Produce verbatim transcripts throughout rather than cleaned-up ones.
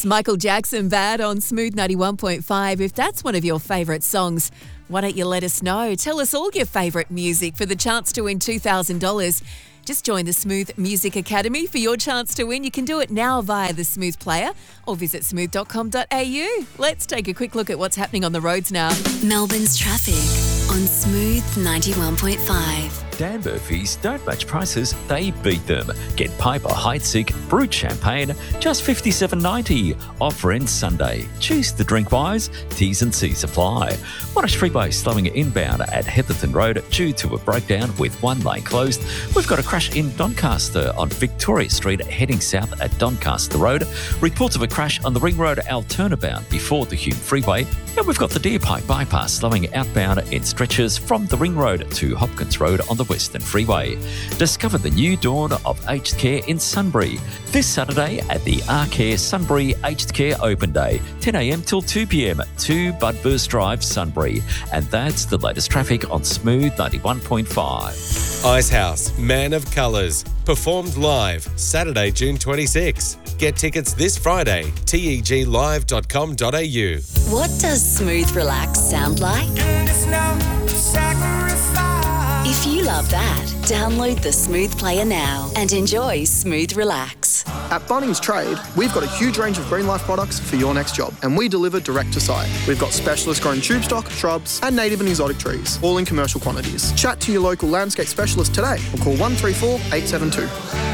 Michael Jackson, Bad on Smooth ninety-one point five. If that's one of your favourite songs, why don't you let us know? Tell us all your favourite music for the chance to win two thousand dollars. Just join the Smooth Music Academy for your chance to win. You can do it now via the Smooth Player or visit smooth dot com dot a u. Let's take a quick look at what's happening on the roads now. Melbourne's traffic on Smooth ninety-one point five. Dan Murphy's don't match prices, they beat them. Get Piper Heidsieck Brut Champagne, just fifty-seven ninety. Offer ends Sunday. Choose the drink wise. T's and C's apply. Monash Freeway slowing inbound at Heatherton Road due to a breakdown with one lane closed. We've got a crash in Doncaster on Victoria Street heading south at Doncaster Road. Reports of a crash on the Ring Road Altona bound before the Hume Freeway. And we've got the Deer Pike bypass slowing outbound in stretches from the Ring Road to Hopkins Road on the Western Freeway. Discover the new dawn of aged care in Sunbury this Saturday at the Arcare Sunbury Aged Care Open Day, ten a m till two p m, two Budburst Drive, Sunbury. And that's the latest traffic on Smooth ninety-one point five. Icehouse, Man of Colours, performed live Saturday, June twenty-sixth. Get tickets this Friday, teg live dot com dot a u. What does Smooth Relax sound like? If you love that, download the Smooth Player now and enjoy Smooth Relax. At Bunnings Trade, we've got a huge range of Green Life products for your next job, and we deliver direct to site. We've got specialist grown tube stock, shrubs, and native and exotic trees, all in commercial quantities. Chat to your local landscape specialist today or call one three four, eight seven two.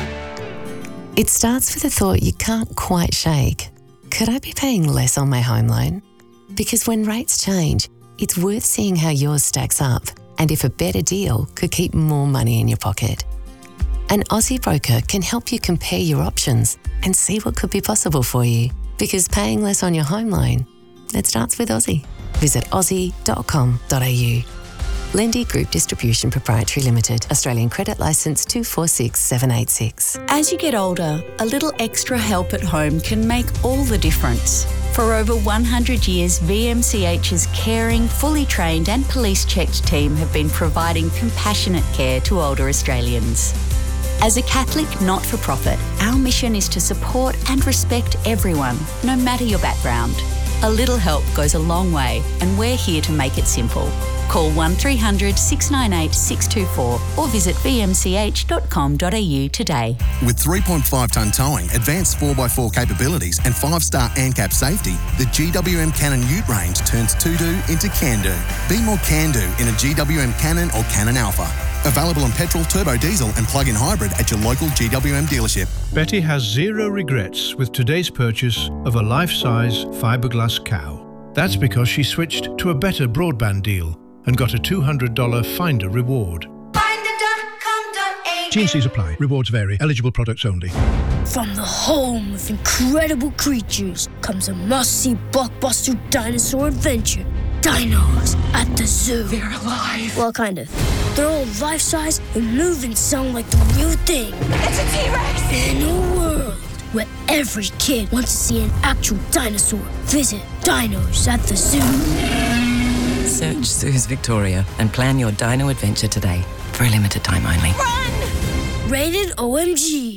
It starts with a thought you can't quite shake. Could I be paying less on my home loan? Because when rates change, it's worth seeing how yours stacks up and if a better deal could keep more money in your pocket. An Aussie broker can help you compare your options and see what could be possible for you. Because paying less on your home loan, it starts with Aussie. Visit aussie dot com dot a u. Lendy Group Distribution Proprietary Limited, Australian Credit Licence two four six seven eight six. As you get older, a little extra help at home can make all the difference. For over one hundred years, V M C H's caring, fully trained and police-checked team have been providing compassionate care to older Australians. As a Catholic not-for-profit, our mission is to support and respect everyone, no matter your background. A little help goes a long way, and we're here to make it simple. Call one three hundred, six nine eight, six two four or visit v m c h dot com dot a u today. With three point five tonne towing, advanced four by four capabilities and five-star ANCAP safety, the G W M Cannon Ute range turns to-do into can-do. Be more can-do in a G W M Cannon or Cannon Alpha. Available on petrol, turbo diesel and plug-in hybrid at your local G W M dealership. Betty has zero regrets with today's purchase of a life-size fiberglass cow. That's because she switched to a better broadband deal and got a two hundred dollars Finder reward. T and C's apply. Rewards vary. Eligible products only. From the home of incredible creatures comes a must-see blockbuster dinosaur adventure. Dinos at the zoo. They're alive. Well, kind of. They're all life-size and move and sound like the real thing. It's a T-Rex! In a world where every kid wants to see an actual dinosaur, visit Dinos at the Zoo. Search Zoos Victoria and plan your dino adventure today. For a limited time only. Run! Rated O M G.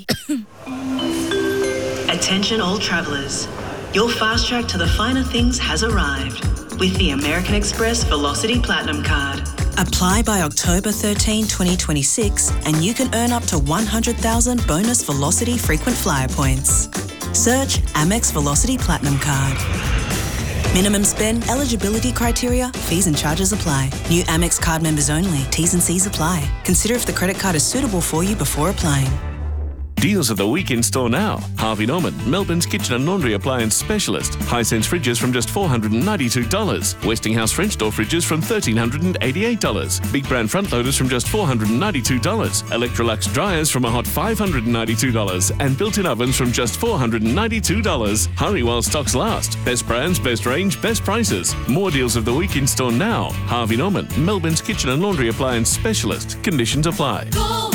Attention all travellers. Your fast track to the finer things has arrived with the American Express Velocity Platinum Card. Apply by October thirteenth, twenty twenty-six and you can earn up to one hundred thousand bonus Velocity frequent flyer points. Search Amex Velocity Platinum Card. Minimum spend, eligibility criteria, fees and charges apply. New Amex card members only. T's and C's apply. Consider if the credit card is suitable for you before applying. Deals of the week in store now. Harvey Norman, Melbourne's kitchen and laundry appliance specialist. Hisense fridges from just four hundred ninety-two dollars. Westinghouse French door fridges from one thousand three hundred eighty-eight dollars. Big brand front loaders from just four hundred ninety-two dollars. Electrolux dryers from a hot five hundred ninety-two dollars. And built-in ovens from just four hundred ninety-two dollars. Hurry while stocks last. Best brands, best range, best prices. More deals of the week in store now. Harvey Norman, Melbourne's kitchen and laundry appliance specialist. Conditions apply. Go!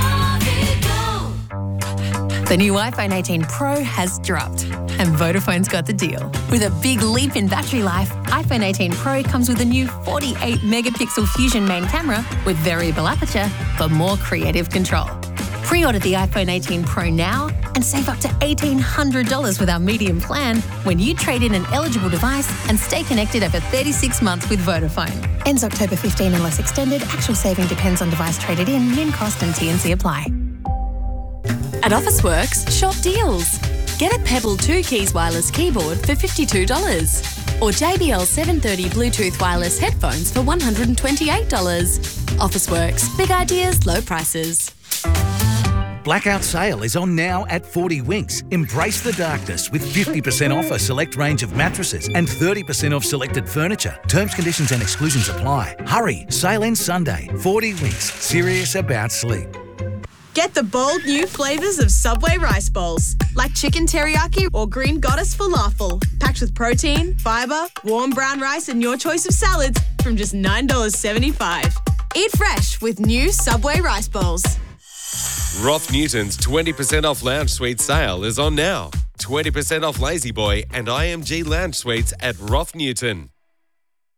The new iPhone eighteen Pro has dropped, and Vodafone's got the deal. With a big leap in battery life, iPhone eighteen Pro comes with a new forty-eight megapixel Fusion main camera with variable aperture for more creative control. Pre-order the iPhone eighteen Pro now and save up to eighteen hundred dollars with our medium plan when you trade in an eligible device and stay connected over thirty-six months with Vodafone. Ends October fifteenth unless extended. Actual saving depends on device traded in, min cost and T and C apply. At Officeworks, shop deals. Get a Pebble two Keys wireless keyboard for fifty-two dollars or J B L seven thirty Bluetooth wireless headphones for one hundred twenty-eight dollars. Officeworks, big ideas, low prices. Blackout sale is on now at forty Winks. Embrace the darkness with fifty percent off a select range of mattresses and thirty percent off selected furniture. Terms, conditions and exclusions apply. Hurry, sale ends Sunday. forty Winks, serious about sleep. Get the bold new flavours of Subway rice bowls, like chicken teriyaki or green goddess falafel, packed with protein, fibre, warm brown rice and your choice of salads from just nine dollars seventy-five. Eat fresh with new Subway rice bowls. Roth Newton's twenty percent off lounge suite sale is on now. twenty percent off Lazy Boy and I M G lounge suites at Roth Newton.